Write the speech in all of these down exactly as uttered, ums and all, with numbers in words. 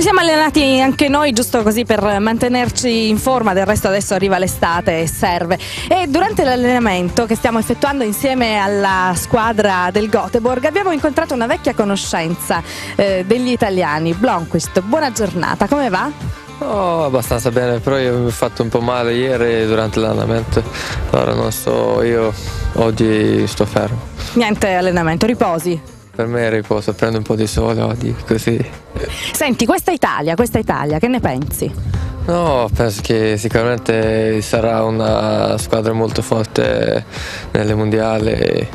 siamo allenati anche noi, giusto così per mantenerci in forma, del resto adesso arriva l'estate e serve. E durante l'allenamento che stiamo effettuando insieme alla squadra del Göteborg abbiamo incontrato una vecchia conoscenza eh, degli italiani, Blomqvist. Buona giornata, come va? Oh, abbastanza bene, però io mi ho fatto un po' male ieri durante l'allenamento, allora non sto, io oggi sto fermo. Niente allenamento, riposi? Per me è riposo, prendo un po' di sole oggi, così. Senti, questa Italia, questa Italia, che ne pensi? No, penso che sicuramente sarà una squadra molto forte nelle mondiali,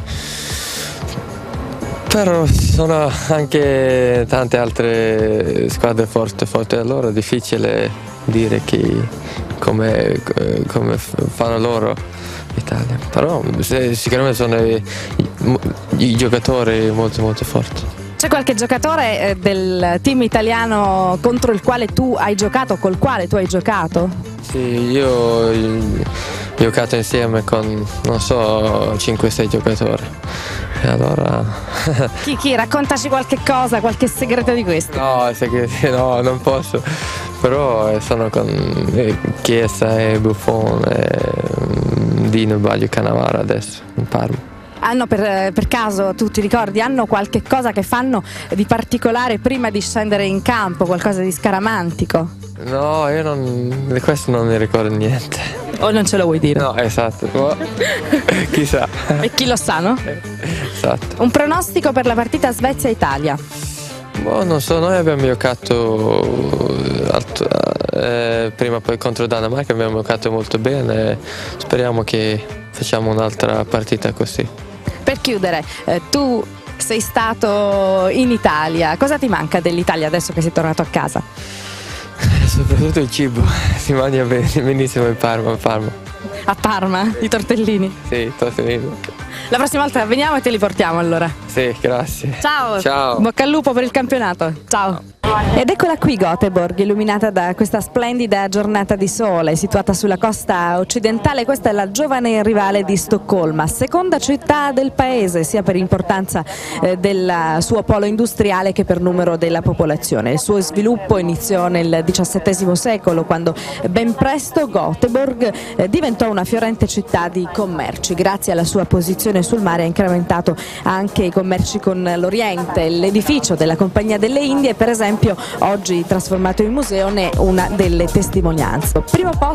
però ci sono anche tante altre squadre forti, forti. Allora è difficile dire chi, come, come fanno loro l'Italia, però sicuramente sono i, i, i giocatori molto molto forti. C'è qualche giocatore eh, del team italiano contro il quale tu hai giocato, col quale tu hai giocato? Sì, io ho giocato insieme con, non so, cinque sei giocatori. E allora... Chi, chi? Raccontaci qualche cosa, qualche segreto di questo. No, segreti, no, non posso. Però sono con Chiesa e Buffon e Dino Baggio Cannavaro adesso in Parma. Hanno per, per caso, tu ti ricordi, hanno qualche cosa che fanno di particolare prima di scendere in campo, qualcosa di scaramantico? No, io non, di questo non mi ricordo niente. O non ce lo vuoi dire? No, esatto, oh, chissà. E chi lo sa, no? Esatto. Un pronostico per la partita Svezia-Italia? Boh, non so, noi abbiamo giocato eh, prima poi contro Danimarca, abbiamo giocato molto bene, speriamo che facciamo un'altra partita così. Per chiudere, eh, tu sei stato in Italia, cosa ti manca dell'Italia adesso che sei tornato a casa? Soprattutto il cibo, si mangia benissimo in Parma, a Parma. A Parma, i tortellini? Sì, i tortellini. La prossima volta veniamo e te li portiamo allora. Sì, grazie. Ciao. Ciao. Bocca al lupo per il campionato. Ciao. Ed eccola qui Göteborg, illuminata da questa splendida giornata di sole, situata sulla costa occidentale. Questa è la giovane rivale di Stoccolma, seconda città del paese sia per importanza eh, del suo polo industriale che per numero della popolazione. Il suo sviluppo iniziò nel diciassettesimo secolo, quando ben presto Göteborg eh, diventò una fiorente città di commerci. Grazie alla sua posizione sul mare ha incrementato anche i commerci con l'Oriente. L'edificio della Compagnia delle Indie, per esempio, oggi trasformato in museo, ne è una delle testimonianze. Primo posto